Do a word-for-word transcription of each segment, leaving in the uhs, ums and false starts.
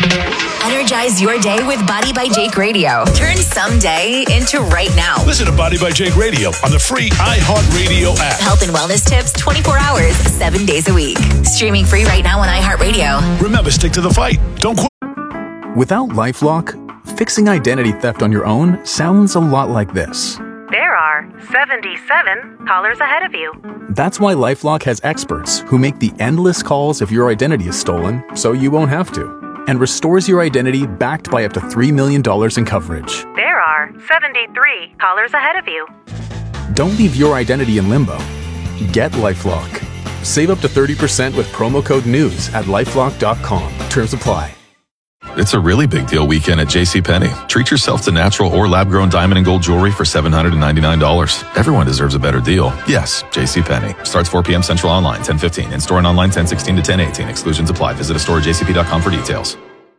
Energize your day with Body by Jake Radio. Turn someday into right now. Listen to Body by Jake Radio on the free iHeartRadio app. Health and wellness tips twenty-four hours, seven days a week. Streaming free right now on iHeartRadio. Remember, stick to the fight. Don't quit. Without LifeLock, fixing identity theft on your own sounds a lot like this. There are seventy-seven callers ahead of you. That's why LifeLock has experts who make the endless calls if your identity is stolen, so you won't have to, and restores your identity backed by up to three million dollars in coverage. There are seventy-three callers ahead of you. Don't leave your identity in limbo. Get LifeLock. Save up to thirty percent with promo code NEWS at lifelock dot com. Terms apply. It's a really big deal weekend at JCPenney. Treat yourself to natural or lab-grown diamond and gold jewelry for seven hundred ninety-nine dollars. Everyone deserves a better deal. Yes, JCPenney. Starts four p.m. Central online, ten fifteen. In-store and online, ten sixteen to ten eighteen. Exclusions apply. Visit a store at j c p dot com for details.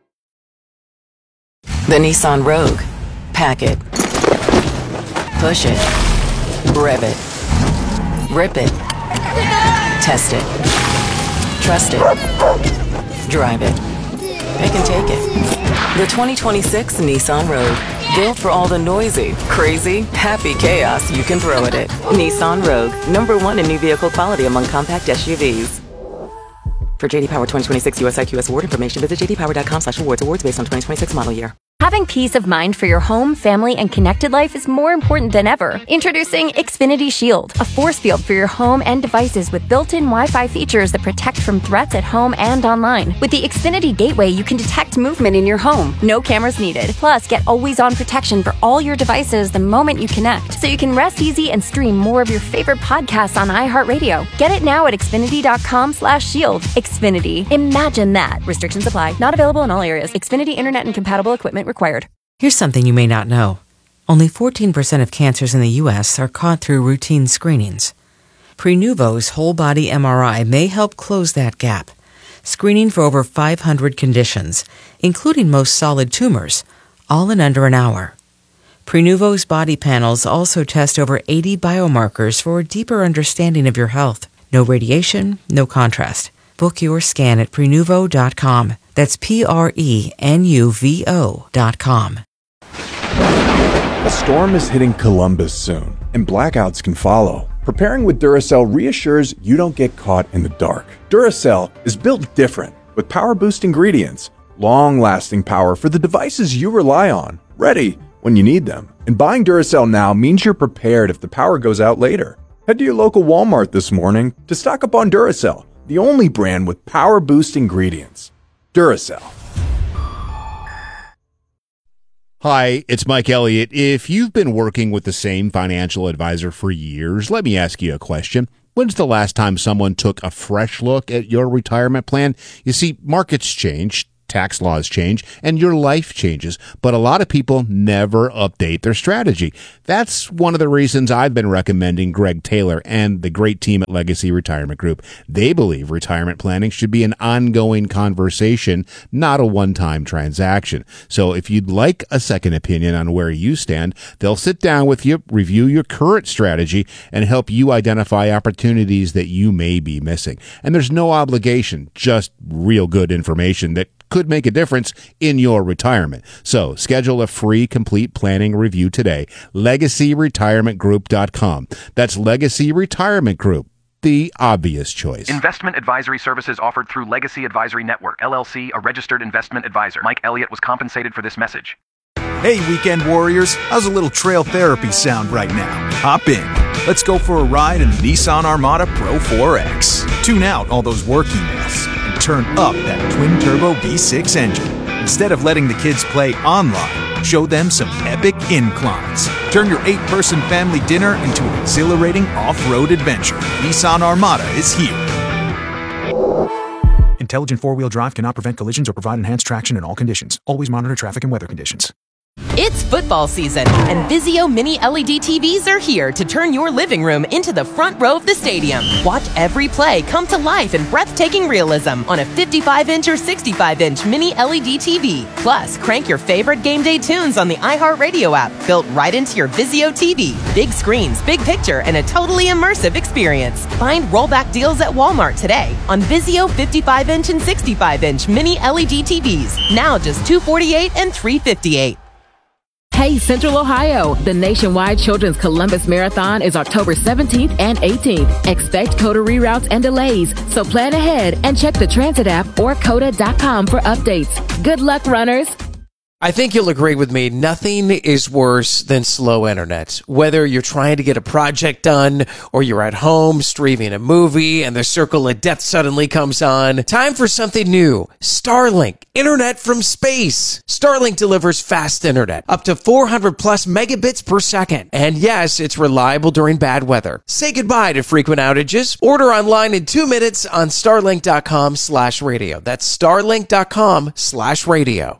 The Nissan Rogue. Pack it. Push it. Rev it. Rip it. Test it. Trust it. Drive it. They can take it. The twenty twenty-six Nissan Rogue. Built for all the noisy, crazy, happy chaos you can throw at it. Nissan Rogue. Number one in new vehicle quality among compact S U Vs. For J D Power twenty twenty-six U S I Q S award information, visit j d power dot com slash awards. Awards based on twenty twenty-six model year. Having peace of mind for your home, family, and connected life is more important than ever. Introducing Xfinity Shield, a force field for your home and devices with built-in Wi-Fi features that protect from threats at home and online. With the Xfinity Gateway, you can detect movement in your home. No cameras needed. Plus, get always-on protection for all your devices the moment you connect, so you can rest easy and stream more of your favorite podcasts on iHeartRadio. Get it now at xfinity dot com slash shield. Xfinity. Imagine that. Restrictions apply. Not available in all areas. Xfinity Internet and compatible equipment required. Here's something you may not know. Only fourteen percent of cancers in the U S are caught through routine screenings. Prenuvo's whole-body M R I may help close that gap, screening for over five hundred conditions, including most solid tumors, all in under an hour. Prenuvo's body panels also test over eighty biomarkers for a deeper understanding of your health. No radiation, no contrast. Book your scan at prenuvo dot com. That's P R E N U V O dot com. A storm is hitting Columbus soon, and blackouts can follow. Preparing with Duracell reassures you don't get caught in the dark. Duracell is built different, with power-boost ingredients, long-lasting power for the devices you rely on, ready when you need them. And buying Duracell now means you're prepared if the power goes out later. Head to your local Walmart this morning to stock up on Duracell, the only brand with power-boost ingredients. Duracell. Hi, it's Mike Elliott. If you've been working with the same financial advisor for years, let me ask you a question. When's the last time someone took a fresh look at your retirement plan? You see, markets change, tax laws change, and your life changes, but a lot of people never update their strategy. That's one of the reasons I've been recommending Greg Taylor and the great team at Legacy Retirement Group. They believe retirement planning should be an ongoing conversation, not a one-time transaction. So if you'd like a second opinion on where you stand, they'll sit down with you, review your current strategy, and help you identify opportunities that you may be missing. And there's no obligation, just real good information that could make a difference in your retirement. So schedule a free complete planning review today. legacy retirement group dot com. That's Legacy Retirement Group, the obvious choice. Investment advisory services offered through Legacy Advisory Network, L L C, a registered investment advisor. Mike Elliott was compensated for this message. Hey, weekend warriors, how's a little trail therapy sound right now? Hop in. Let's go for a ride in the Nissan Armada Pro four X. Tune out all those work emails and turn up that twin-turbo V six engine. Instead of letting the kids play online, show them some epic inclines. Turn your eight-person family dinner into an exhilarating off-road adventure. Nissan Armada is here. Intelligent four-wheel drive cannot prevent collisions or provide enhanced traction in all conditions. Always monitor traffic and weather conditions. It's football season, and Vizio Mini L E D T Vs are here to turn your living room into the front row of the stadium. Watch every play come to life in breathtaking realism on a fifty-five inch or sixty-five inch Mini L E D T V. Plus, crank your favorite game day tunes on the iHeartRadio app, built right into your Vizio T V. Big screens, big picture, and a totally immersive experience. Find rollback deals at Walmart today on Vizio fifty-five inch and sixty-five inch Mini L E D T Vs. Now just two hundred forty-eight dollars and three hundred fifty-eight dollars. Hey, Central Ohio! The nationwide Children's Columbus Marathon is October seventeenth and eighteenth. Expect COTA reroutes and delays, so plan ahead and check the Transit app or coda dot com for updates. Good luck, runners! I think you'll agree with me, nothing is worse than slow internet. Whether you're trying to get a project done or you're at home streaming a movie and the circle of death suddenly comes on, time for something new. Starlink, internet from space. Starlink delivers fast internet, up to four hundred plus megabits per second. And yes, it's reliable during bad weather. Say goodbye to frequent outages. Order online in two minutes on starlink dot com slash radio. That's starlink dot com slash radio.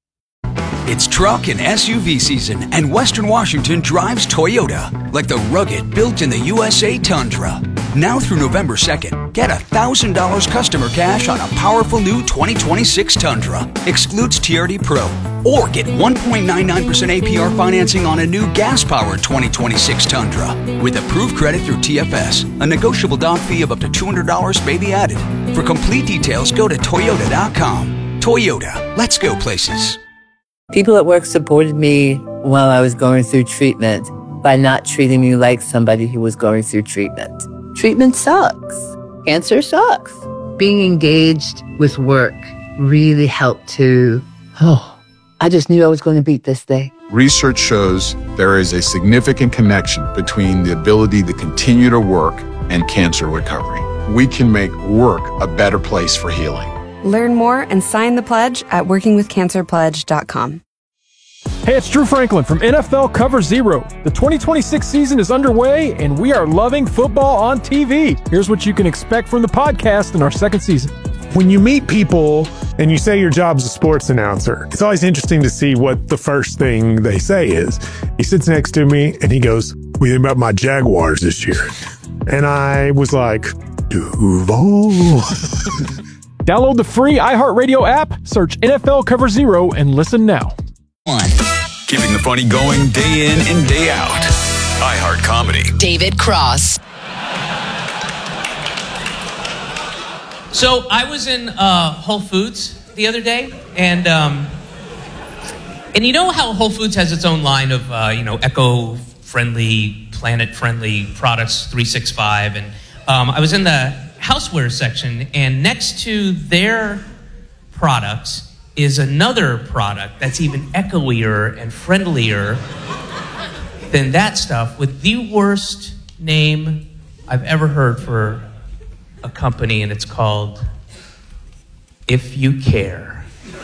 It's truck and S U V season, and Western Washington drives Toyota, like the rugged, built in the U S A Tundra. Now through November second, get one thousand dollars customer cash on a powerful new twenty twenty-six Tundra. Excludes T R D Pro. Or get one point nine nine percent A P R financing on a new gas-powered twenty twenty-six Tundra. With approved credit through T F S, a negotiable down fee of up to two hundred dollars may be added. For complete details, go to toyota dot com. Toyota, let's go places. People at work supported me while I was going through treatment by not treating me like somebody who was going through treatment. Treatment sucks. Cancer sucks. Being engaged with work really helped to, oh, I just knew I was going to beat this thing. Research shows there is a significant connection between the ability to continue to work and cancer recovery. We can make work a better place for healing. Learn more and sign the pledge at working with cancer pledge dot com. Hey, it's Drew Franklin from N F L Cover Zero. The twenty twenty-six season is underway, and we are loving football on T V. Here's what you can expect from the podcast in our second season. When you meet people and you say your job's a sports announcer, it's always interesting to see what the first thing they say is. He sits next to me and he goes, "What do you think about my Jaguars this year?" And I was like, Duval. Download the free iHeartRadio app, search N F L Cover Zero, and listen now. One. Keeping the funny going day in and day out. iHeart Comedy. David Cross. So I was in uh, Whole Foods the other day, and um, and you know how Whole Foods has its own line of uh, you know eco-friendly, planet-friendly products, three sixty-five, and um, I was in the houseware section, and next to their products is another product that's even eco-ier and friendlier than that stuff, with the worst name I've ever heard for a company, and it's called If You Care.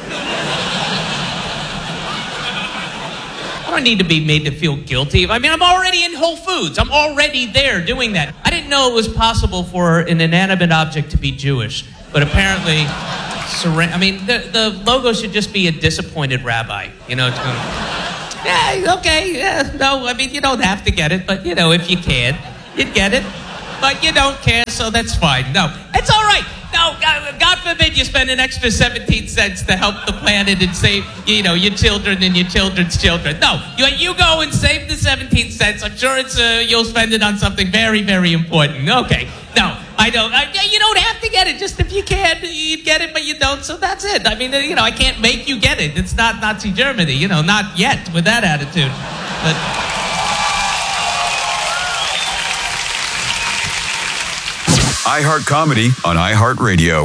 I don't need to be made to feel guilty. I mean, I'm already in Whole Foods. I'm already there doing that. I didn't know it was possible for an inanimate object to be Jewish, but apparently, I mean, the, the logo should just be a disappointed rabbi. You know, it's going, yeah, okay, yeah, no, I mean, you don't have to get it, but, you know, if you can, you'd get it. But you don't care, so that's fine. No, it's all right. No, God, God forbid you spend an extra seventeen cents to help the planet and save, you know, your children and your children's children. No, you, you go and save the seventeen cents. I'm sure it's uh, you'll spend it on something very, very important. Okay, no, I don't. I, you don't have to get it. Just if you can, you get it, but you don't, so that's it. I mean, you know, I can't make you get it. It's not Nazi Germany, you know, not yet with that attitude. But iHeart Comedy on iHeartRadio.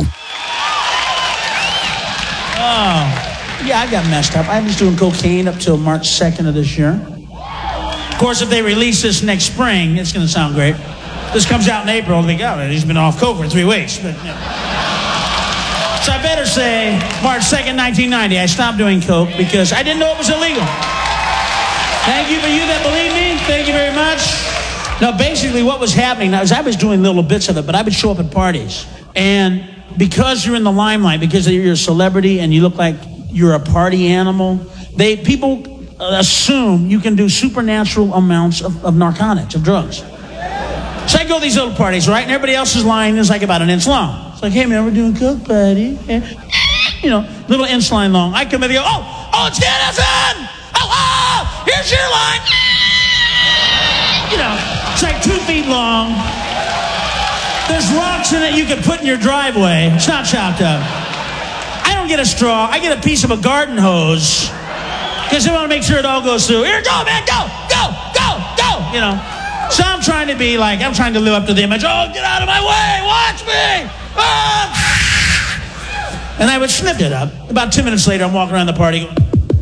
Oh, yeah, I got messed up. I was doing cocaine up till March second of this year. Of course, if they release this next spring, it's going to sound great. This comes out in April. They got it. He's been off coke for three weeks. But, you know. So I better say March second, nineteen ninety, I stopped doing coke because I didn't know it was illegal. Thank you for you that believe me. Thank you very much. Now, basically, what was happening now is I was doing little bits of it, but I would show up at parties. And because you're in the limelight, because you're a celebrity and you look like you're a party animal, they people assume you can do supernatural amounts of, of narcotics, of drugs. So I go to these little parties, right? And everybody else's line is like about an inch long. It's like, hey, man, we're doing coke, buddy. You know, little inch line long. I come in and go, oh, oh, it's Dennison! Oh, oh, here's your line. You know, it's like two feet long. There's rocks in it you can put in your driveway. It's not chopped up. I don't get a straw. I get a piece of a garden hose because I want to make sure it all goes through. Here, go, man, go, go, go, go. You know, so I'm trying to be like, I'm trying to live up to the image. Oh, get out of my way, watch me. Ah. And I would snip it up. About two minutes later, I'm walking around the party going,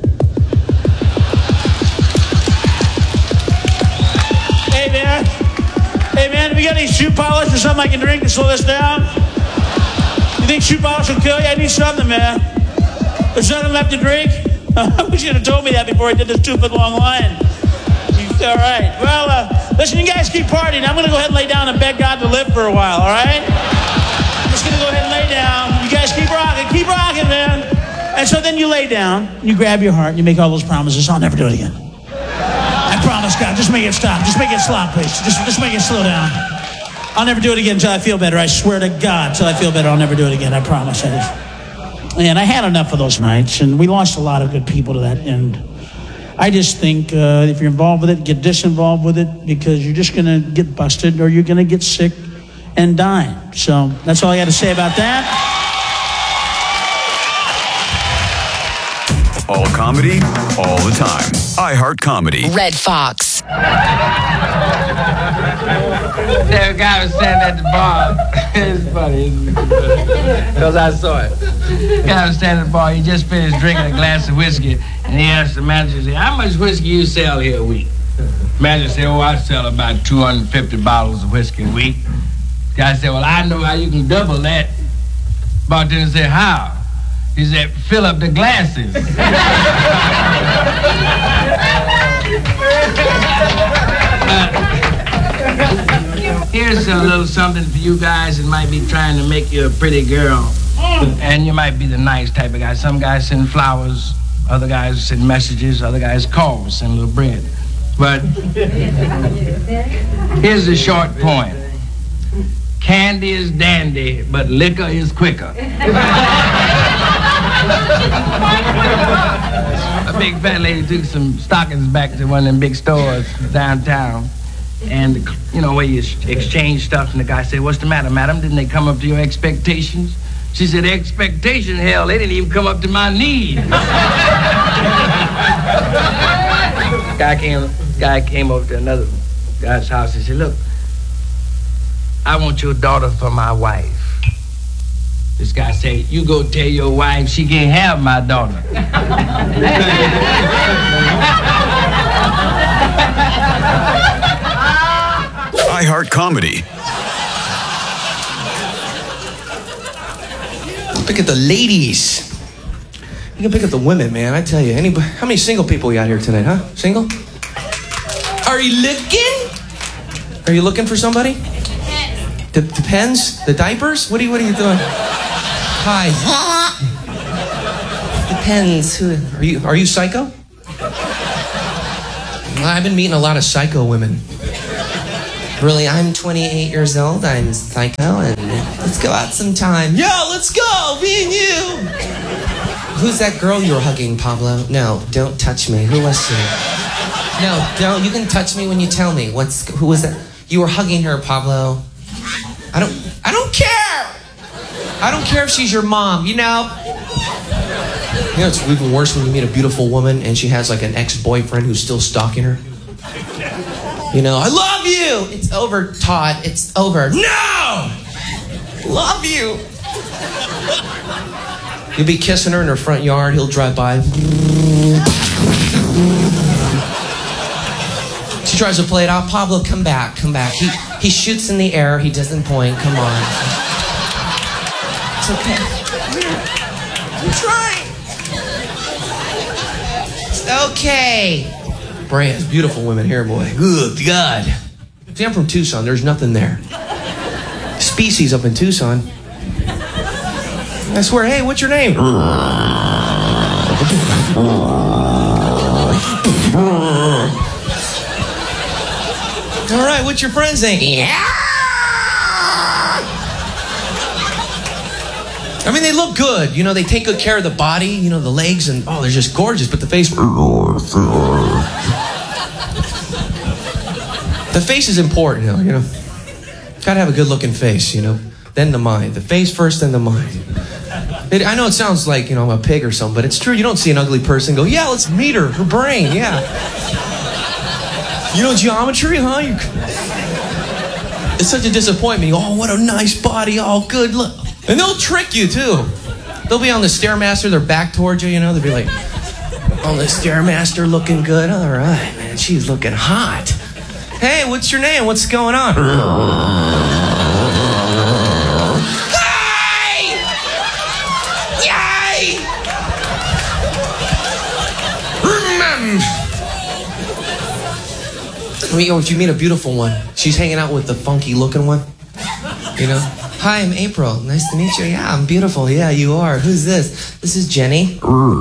hey, man. Hey, man, have you got any shoe polish or something I can drink to slow this down? You think shoe polish will kill you? I need something, man. There's nothing left to drink? I wish you'd have told me that before I did this stupid long line. All right. Well, uh, listen, you guys keep partying. I'm going to go ahead and lay down and beg God to live for a while, all right? I'm just going to go ahead and lay down. You guys keep rocking. Keep rocking, man. And so then you lay down, you grab your heart, and you make all those promises. I'll never do it again. I promise, God, just make it stop. Just make it stop, please. Just, just make it slow down. I'll never do it again until I feel better. I swear to God, until I feel better, I'll never do it again. I promise. I just... And I had enough of those nights, and we lost a lot of good people to that end. I just think uh, if you're involved with it, get disinvolved with it, because you're just going to get busted or you're going to get sick and die. So that's all I got to say about that. All comedy, all the time. iHeart Comedy. Red Fox. There, a guy was standing at the bar. It's funny, because I saw it. The guy was standing at the bar. He just finished drinking a glass of whiskey, and he asked the manager, he said, how much whiskey you sell here a week? The manager said, oh, I sell about two hundred fifty bottles of whiskey a week. The guy said, well, I know how you can double that. Bartender said, how? He said, fill up the glasses. uh, here's a little something for you guys that might be trying to make you a pretty girl. And you might be the nice type of guy. Some guys send flowers, other guys send messages, other guys call, send a little bread. But here's the short point. Candy is dandy, but liquor is quicker. A big fat lady took some stockings back to one of them big stores downtown. And, you know, where you exchange stuff, and the guy said, what's the matter, madam? Didn't they come up to your expectations? She said, expectation? Hell, they didn't even come up to my needs. guy came guy came over to another guy's house and said, look, I want your daughter for my wife. This guy said, you go tell your wife she can't have my daughter. iHeart Comedy. Pick at the ladies. You can pick up the women, man. I tell you. Anybody, how many single people you got here tonight, huh? Single? Are you looking? Are you looking for somebody? D- depends. The diapers? What are you, what are you doing? Hi. Depends. Who are you? Are you psycho? Well, I've been meeting a lot of psycho women. Really, I'm twenty-eight years old. I'm psycho, and let's go out sometime. Yeah, let's go. Me and you. Who's that girl you were hugging, Pablo? No, don't touch me. Who was she? No, don't. You can touch me when you tell me. What's who was that? You were hugging her, Pablo. I don't. I don't care. I don't care if she's your mom. You know. You know, it's even worse when you meet a beautiful woman and she has like an ex-boyfriend who's still stalking her. You know, I love you. It's over, Todd. It's over. No! Love you. You'll be kissing her in her front yard. He'll drive by. She tries to play it out. Pablo, come back. Come back. He, he shoots in the air. He doesn't point. Come on. It's okay. I'm trying. It's okay. Brands, beautiful women here, boy. Good God. See, I'm from Tucson. There's nothing there. Species up in Tucson. I swear, hey, what's your name? All right, what's your friend's name? Yeah. I mean, they look good. You know, they take good care of the body, you know, the legs, and oh, they're just gorgeous, but the face... The face is important, you know. Gotta have a good-looking face, you know. Then the mind. The face first, then the mind. It, I know it sounds like, you know, I'm a pig or something, but it's true. You don't see an ugly person and go, yeah, let's meet her, her brain, yeah. You know geometry, huh? You... It's such a disappointment. Oh, what a nice body. Oh, good look. And they'll trick you, too. They'll be on the Stairmaster, their back towards you, you know. They'll be like, on the Stairmaster looking good. All right, man, she's looking hot. Hey, what's your name? What's going on? Hey! Yay! I mean, if you meet a beautiful one, she's hanging out with the funky looking one, you know? Hi, I'm April. Nice to meet you. Yeah, I'm beautiful. Yeah, you are. Who's this? This is Jenny.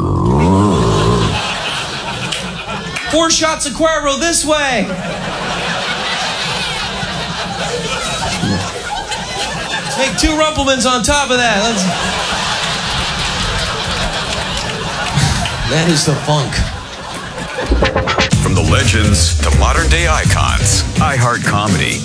Four shots of Cuervo this way. Make two Rumplemans on top of that. Let's... That is the funk. From the legends to modern day icons, iHeart Comedy.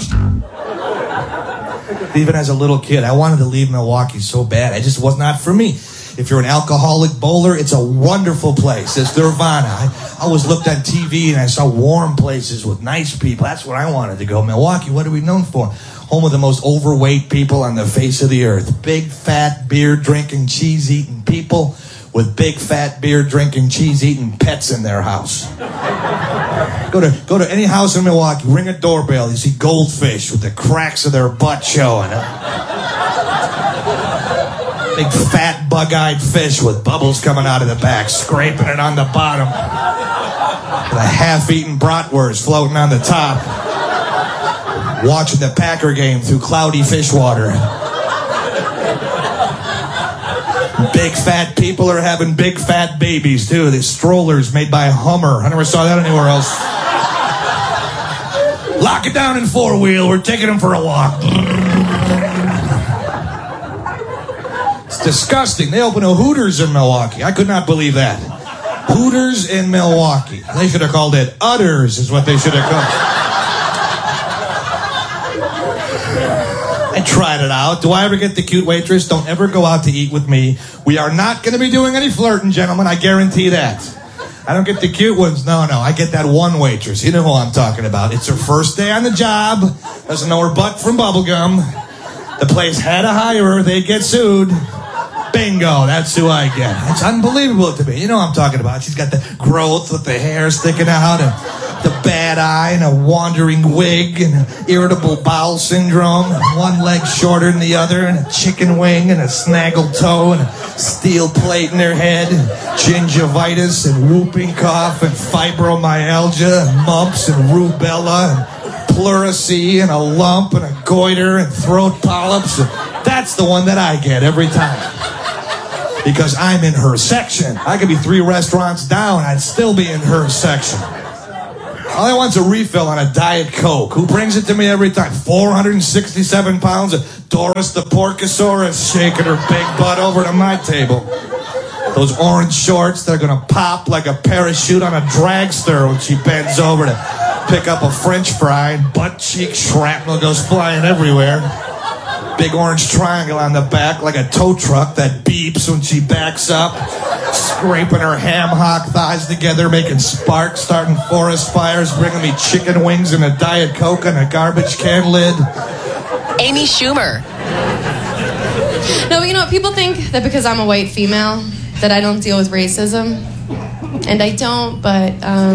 Even as a little kid, I wanted to leave Milwaukee so bad. It just was not for me. If you're an alcoholic bowler, it's a wonderful place. It's Nirvana. I always looked on T V and I saw warm places with nice people. That's where I wanted to go. Milwaukee, what are we known for? Home of the most overweight people on the face of the earth. Big, fat, beer-drinking, cheese-eating people with big, fat, beer-drinking, cheese-eating pets in their house. Go to go to any house in Milwaukee, ring a doorbell, you see goldfish with the cracks of their butt showing. Big, fat, bug-eyed fish with bubbles coming out of the back, scraping it on the bottom. With a half-eaten bratwurst floating on the top. Watching the Packer game through cloudy fish water. Big fat people are having big fat babies too. These strollers made by Hummer. I never saw that anywhere else. Lock it down in four wheel. We're taking them for a walk. It's disgusting. They opened a Hooters in Milwaukee. I could not believe that. Hooters in Milwaukee. They should have called it Udders is what they should have called. I tried it out. Do I ever get the cute waitress? Don't ever go out to eat with me. We are not going to be doing any flirting, gentlemen. I guarantee that. I don't get the cute ones. No, no. I get that one waitress. You know who I'm talking about. It's her first day on the job. Doesn't know her butt from bubblegum. The place had to hire her. They get sued. Bingo. That's who I get. It's unbelievable to me. You know what I'm talking about. She's got the growth with the hair sticking out and the bad eye and a wandering wig and irritable bowel syndrome. One leg shorter than the other and a chicken wing and a snaggled toe and a steel plate in her head and gingivitis and whooping cough and fibromyalgia and mumps and rubella and pleurisy and a lump and a goiter and throat polyps. And that's the one that I get every time. Because I'm in her section. I could be three restaurants down. I'd still be in her section. All I want's a refill on a Diet Coke. Who brings it to me every time? four hundred sixty-seven pounds of Doris the Porcosaurus shaking her big butt over to my table. Those orange shorts, they're going to pop like a parachute on a dragster when she bends over to pick up a French fry and butt cheek shrapnel goes flying everywhere. Big orange triangle on the back like a tow truck that beeps when she backs up. Scraping her ham hock thighs together, making sparks, starting forest fires, bringing me chicken wings and a Diet Coke and a garbage can lid. Amy Schumer. No, but you know what? People think that because I'm a white female that I don't deal with racism. And I don't, but um,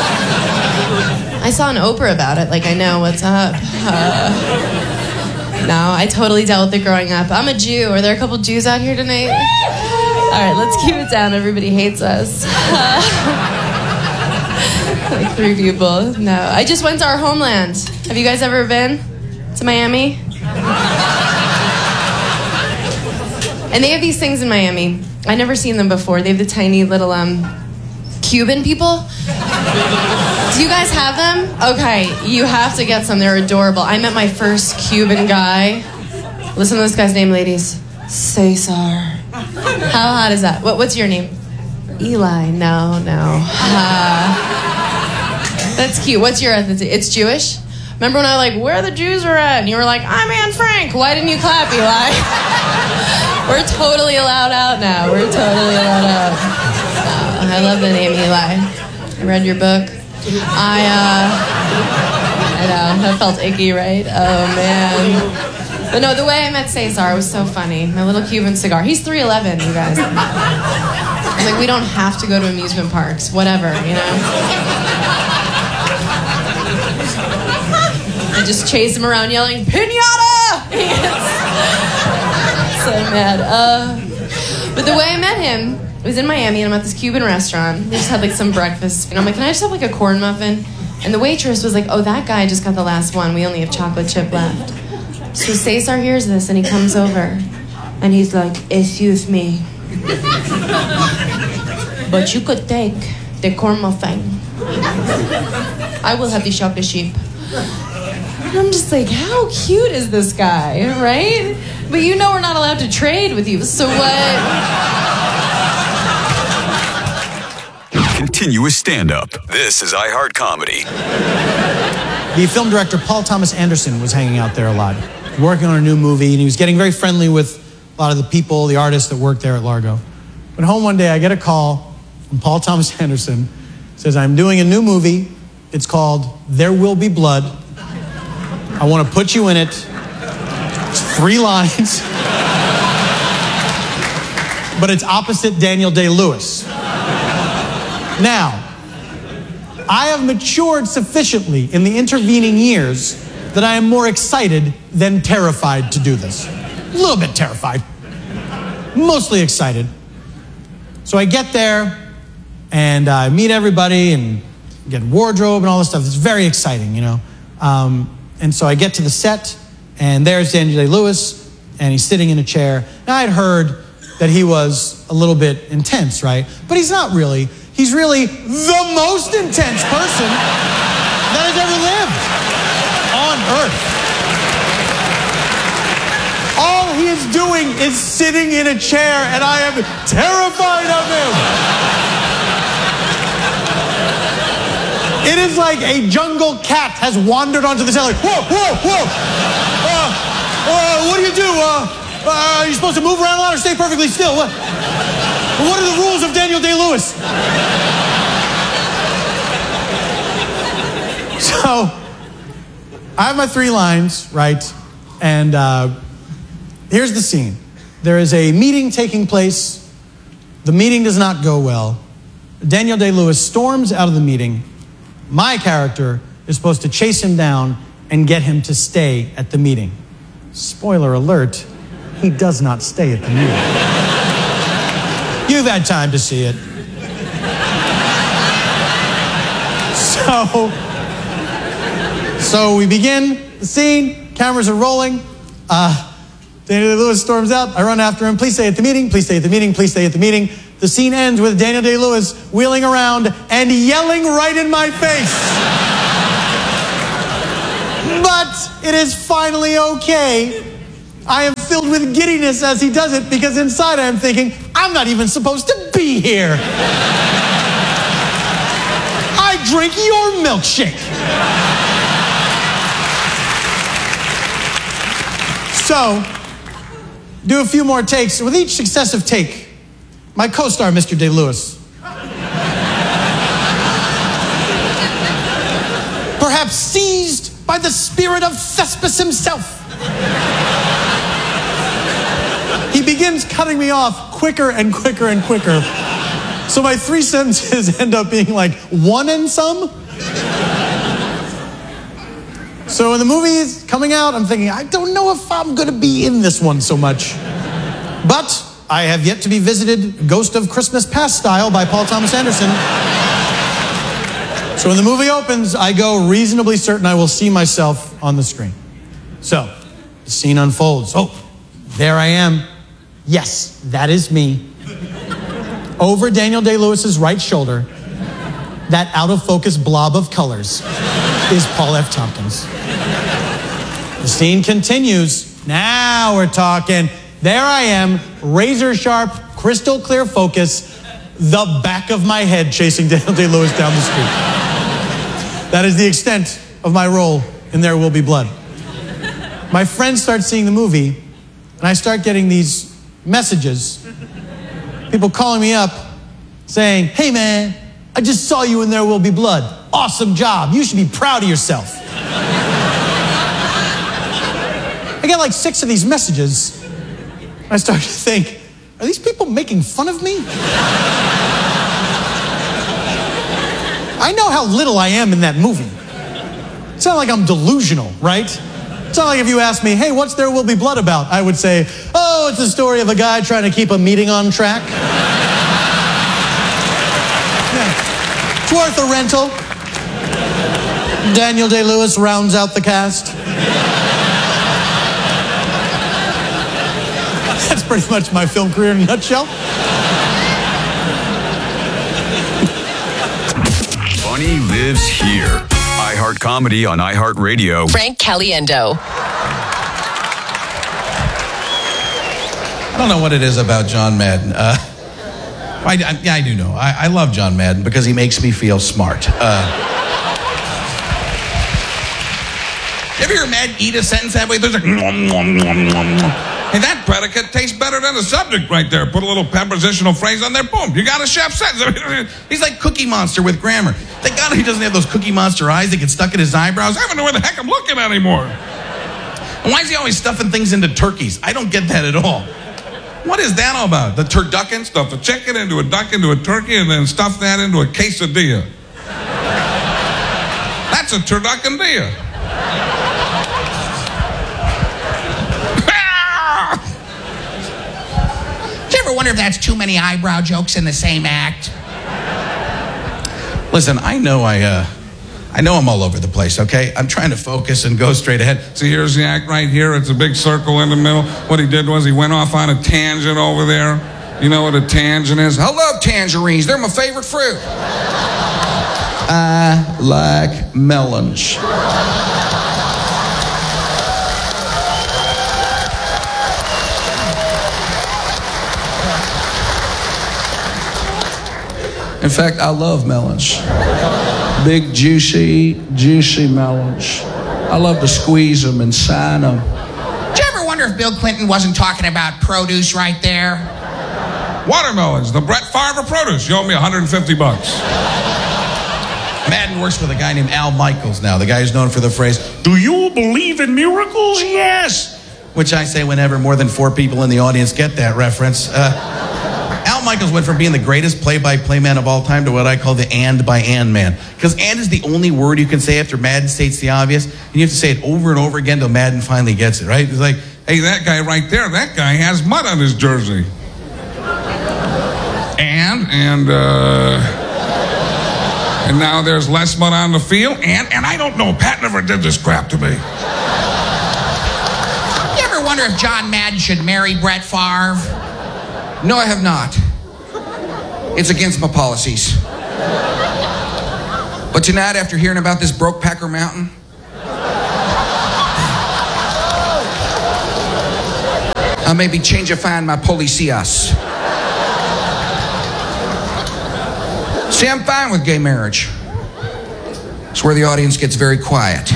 I saw an Oprah about it. Like, I know what's up. Uh, no, I totally dealt with it growing up. I'm a Jew. Are there a couple Jews out here tonight? All right, let's keep it down. Everybody hates us. Like three people. No, I just went to our homeland. Have you guys ever been to Miami? And they have these things in Miami. I've never seen them before. They have the tiny little um, Cuban people. Do you guys have them? Okay, you have to get some. They're adorable. I met my first Cuban guy. Listen to this guy's name, ladies. Cesar. How hot is that? What, what's your name? Eli. No, no. Uh, that's cute. What's your ethnicity? It's Jewish? Remember when I was like, where the Jews are at? And you were like, I'm Anne Frank. Why didn't you clap, Eli? We're totally allowed out now. We're totally allowed out. Oh, I love the name Eli. I read your book. I, uh, I know, that felt icky, right? Oh, man. But no, the way I met Cesar was so funny. My little Cuban cigar. He's three eleven, you guys. I'm like, we don't have to go to amusement parks. Whatever, you know? I just chase him around yelling, Pinata! He gets so mad. Uh, but the way I met him, it was in Miami, and I'm at this Cuban restaurant. They just had like some breakfast. And I'm like, can I just have like a corn muffin? And the waitress was like, oh, that guy just got the last one. We only have chocolate chip left. So Cesar hears this, and he comes over. And he's like, excuse me. But you could take the corn muffin. I will have the chocolate chip. And I'm just like, how cute is this guy, right? But you know we're not allowed to trade with you, so what? Continuous stand-up. This is iHeart Comedy. The film director Paul Thomas Anderson was hanging out there a lot, working on a new movie, and he was getting very friendly with a lot of the people, the artists that worked there at Largo. But home one day, I get a call from Paul Thomas Anderson. Says, I'm doing a new movie. It's called There Will Be Blood. I want to put you in it. It's three lines. But it's opposite Daniel Day-Lewis. Now, I have matured sufficiently in the intervening years that I am more excited than terrified to do this. A little bit terrified. Mostly excited. So I get there, and I uh, meet everybody, and get wardrobe and all this stuff. It's very exciting, you know. Um, and so I get to the set, and there's Daniel Day-Lewis, and he's sitting in a chair. Now, I'd heard that he was a little bit intense, right? But he's not really. He's really the most intense person that has ever lived on Earth. All he is doing is sitting in a chair, and I am terrified of him. It is like a jungle cat has wandered onto the set, like, whoa, whoa, whoa. Uh, uh, what do you do? Uh, uh, are you supposed to move around a lot or stay perfectly still? What, what are the rules of Daniel Day-Lewis? So, I have my three lines, right? And uh, here's the scene. There is a meeting taking place. The meeting does not go well. Daniel Day-Lewis storms out of the meeting. My character is supposed to chase him down and get him to stay at the meeting. Spoiler alert, he does not stay at the meeting. You've had time to see it. So, so we begin the scene, cameras are rolling. Uh, Daniel Day-Lewis storms out. I run after him. Please stay at the meeting, please stay at the meeting, please stay at the meeting. The scene ends with Daniel Day-Lewis wheeling around and yelling right in my face. But it is finally okay. I am filled with giddiness as he does it because inside I am thinking, I'm not even supposed to be here. I drink your milkshake. So, do a few more takes. With each successive take, my co-star, Mister Day-Lewis, perhaps seized by the spirit of Thespis himself, he begins cutting me off quicker and quicker and quicker. So my three sentences end up being like one and some. So when the movie is coming out, I'm thinking, I don't know if I'm going to be in this one so much. But I have yet to be visited Ghost of Christmas Past style by Paul Thomas Anderson. So when the movie opens, I go reasonably certain I will see myself on the screen. So the scene unfolds. Oh, there I am. Yes, that is me. Over Daniel Day-Lewis's right shoulder, that out-of-focus blob of colors is Paul F. Tompkins. The scene continues. Now we're talking. There I am, razor-sharp, crystal-clear focus, the back of my head chasing Daniel Day-Lewis down the street. That is the extent of my role in There Will Be Blood. My friends start seeing the movie, and I start getting these messages. People calling me up saying, hey man, I just saw you in There Will Be Blood. Awesome job. You should be proud of yourself. I get like six of these messages. I start to think, are these people making fun of me? I know how little I am in that movie. It's not like I'm delusional, right? It's not like if you asked me, hey, what's There Will Be Blood about? I would say, oh, it's the story of a guy trying to keep a meeting on track. Yeah. It's worth a rental. Daniel Day-Lewis rounds out the cast. That's pretty much my film career in a nutshell. Funny lives here. iHeart Comedy on iHeartRadio. Frank Caliendo. I don't know what it is about John Madden. Uh, I, I, yeah, I do know. I, I love John Madden because he makes me feel smart. Uh, you ever hear Madden eat a sentence that way? There's like, nom, nom, nom, nom, nom. Hey, that predicate tastes better than the subject right there. Put a little prepositional phrase on there, boom, you got a chef sentence. He's like Cookie Monster with grammar. Thank God he doesn't have those Cookie Monster eyes that get stuck in his eyebrows. I don't know where the heck I'm looking anymore. And why is he always stuffing things into turkeys? I don't get that at all. What is that all about? The turducken? Stuff a chicken into a duck into a turkey and then stuff that into a quesadilla. That's a turduckendilla. I wonder if that's too many eyebrow jokes in the same act. Listen, I know I, uh, I know I'm all over the place, okay? I'm trying to focus and go straight ahead. See, here's the act right here. It's a big circle in the middle. What he did was he went off on a tangent over there. You know what a tangent is? I love tangerines. They're my favorite fruit. I like melons. In fact, I love melons. Big, juicy, juicy melons. I love to squeeze them and sign them. Did you ever wonder if Bill Clinton wasn't talking about produce right there? Watermelons, the Brett Favre of produce. You owe me one hundred fifty bucks. Madden works with a guy named Al Michaels now. The guy who's known for the phrase, do you believe in miracles? Yes. Which I say whenever more than four people in the audience get that reference. Uh, Al Michaels went from being the greatest play-by-play man of all time to what I call the and by and man. Because and is the only word you can say after Madden states the obvious. And you have to say it over and over again till Madden finally gets it, right? It's like, hey, that guy right there, that guy has mud on his jersey. And, and, uh... and now there's less mud on the field. And, and I don't know, Pat never did this crap to me. You ever wonder if John Madden should marry Brett Favre? No, I have not. It's against my policies. But tonight, after hearing about this Broke Packer Mountain, I may be changifying my policias. See, I'm fine with gay marriage. It's where the audience gets very quiet.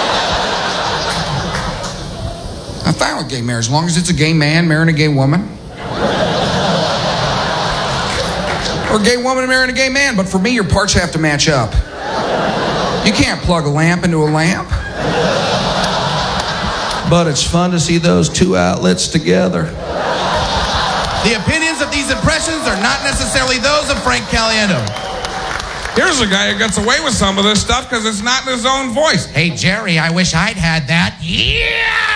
I'm fine with gay marriage, as long as it's a gay man marrying a gay woman. Or a gay woman marrying a gay man, but for me, your parts have to match up. You can't plug a lamp into a lamp. But it's fun to see those two outlets together. The opinions of these impressions are not necessarily those of Frank Caliendo. Here's a guy who gets away with some of this stuff because it's not in his own voice. Hey, Jerry, I wish I'd had that. Yeah!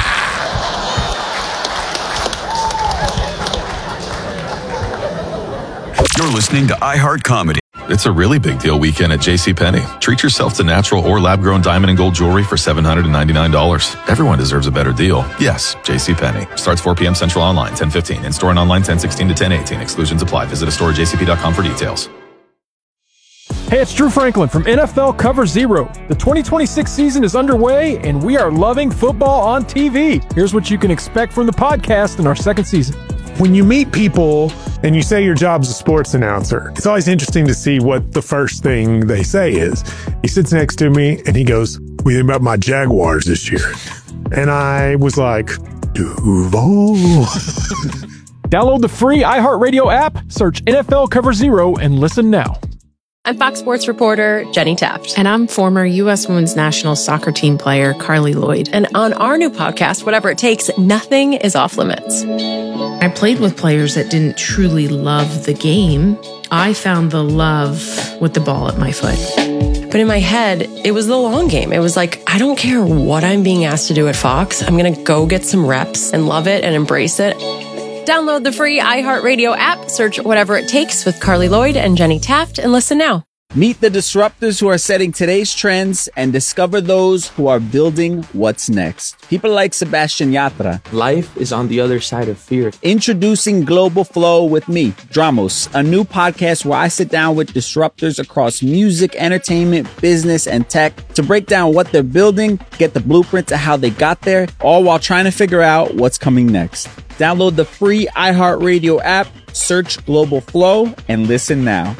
You're listening to iHeart Comedy. It's a really big deal weekend at JCPenney. Treat yourself to natural or lab-grown diamond and gold jewelry for seven hundred ninety-nine dollars. Everyone deserves a better deal. Yes, JCPenney. Starts four p.m. Central online, ten fifteen. In-store and online, ten sixteen to ten eighteen. Exclusions apply. Visit a store at j c p dot com for details. Hey, it's Drew Franklin from N F L Cover Zero. The twenty twenty-six season is underway, and we are loving football on T V. Here's what you can expect from the podcast in our second season. When you meet people and you say your job's a sports announcer, it's always interesting to see what the first thing they say is. He sits next to me and he goes, "What do you think about my Jaguars this year?" And I was like, Duval. Download the free iHeartRadio app, search N F L Cover Zero, and listen now. I'm Fox Sports reporter Jenny Taft. And I'm former U S Women's National Soccer Team player Carly Lloyd. And on our new podcast, Whatever It Takes, nothing is off limits. I played with players that didn't truly love the game. I found the love with the ball at my foot. But in my head, it was the long game. It was like, I don't care what I'm being asked to do at Fox. I'm going to go get some reps and love it and embrace it. Download the free iHeartRadio app, search Whatever It Takes with Carly Lloyd and Jenny Taft, and listen now. Meet the disruptors who are setting today's trends and discover those who are building what's next. People like Sebastian Yatra. Life is on the other side of fear. Introducing Global Flow with me, Dramos, a new podcast where I sit down with disruptors across music, entertainment, business, and tech to break down what they're building, get the blueprint to how they got there, all while trying to figure out what's coming next. Download the free iHeartRadio app, search Global Flow, and listen now.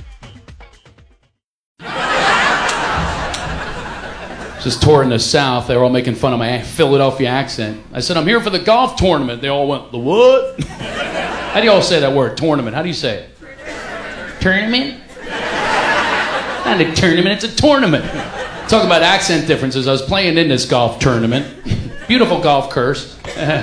Just tour in the South. They were all making fun of my Philadelphia accent. I said, I'm here for the golf tournament. They all went, the what? How do you all say that word, tournament? How do you say it? Tournament? Not a tournament, it's a tournament. Talking about accent differences, I was playing in this golf tournament. Beautiful golf course.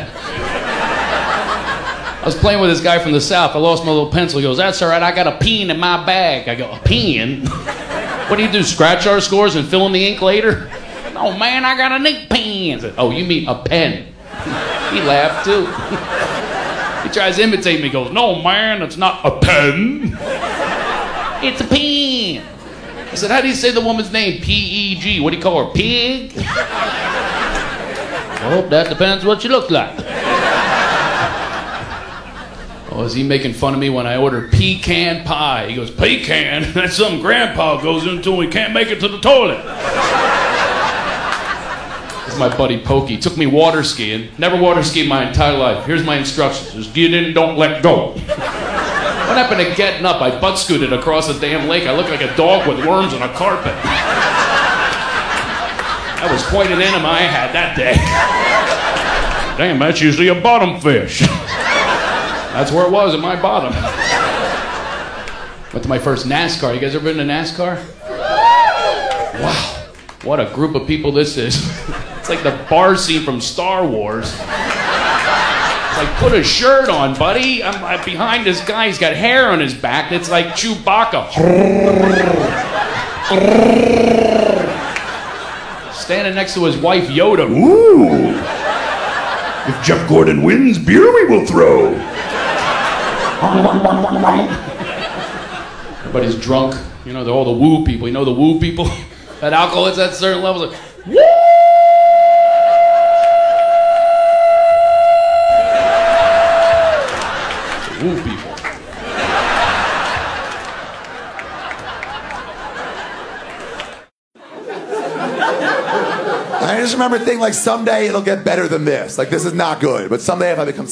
I was playing with this guy from the South. I lost my little pencil. He goes, that's all right, I got a pen in my bag. I go, a pen? What do you do, scratch our scores and fill in the ink later? Oh man, I got an ink pen. I said, oh, you mean a pen? He laughed too. He tries to imitate me. He goes, no man, it's not a pen. It's a pen. I said, how do you say the woman's name? P E G. What do you call her, pig? Well, that depends what you look like. Oh, is he making fun of me when I ordered pecan pie? He goes, pecan? That's something Grandpa goes into when he can't make it to the toilet. This is my buddy Pokey. Took me water skiing. Never water skied my entire life. Here's my instructions. Just get in, don't let go. What happened to getting up? I butt scooted across a damn lake. I looked like a dog with worms on a carpet. That was quite an enema I had that day. Damn, that's usually a bottom fish. That's where it was, at my bottom. Went to my first NASCAR. You guys ever been to NASCAR? Wow, what a group of people this is. It's like the bar scene from Star Wars. It's like, put a shirt on, buddy. I'm, I'm behind this guy. He's got hair on his back. It's like Chewbacca. Standing next to his wife, Yoda. Ooh. If Jeff Gordon wins, beer we will throw. Everybody's drunk. You know, they're all the woo people. You know the woo people? That alcohol is at certain levels. Like, woo! The woo people. I just remember thinking, like, someday it'll get better than this. Like, this is not good, but someday if I become